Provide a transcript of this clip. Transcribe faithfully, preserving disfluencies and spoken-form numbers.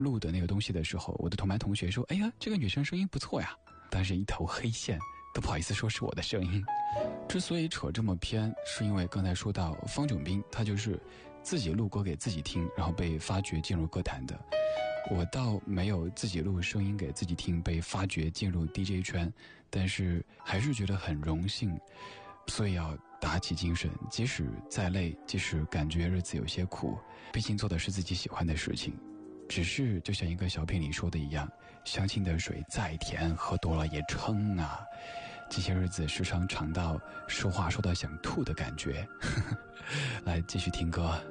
录的那个东西的时候，我的同班同学说，哎呀，这个女生声音不错呀，但是一头黑线，都不好意思说是我的声音。之所以扯这么偏，是因为刚才说到方炯斌，他就是自己录歌给自己听，然后被发掘进入歌坛的。我倒没有自己录声音给自己听被发掘进入 D J 圈，但是还是觉得很荣幸，所以要打起精神，即使再累，即使感觉日子有些苦，毕竟做的是自己喜欢的事情。只是就像一个小品里说的一样，相亲的水再甜，喝多了也撑啊。这些日子时常尝到说话说到想吐的感觉。来继续听歌。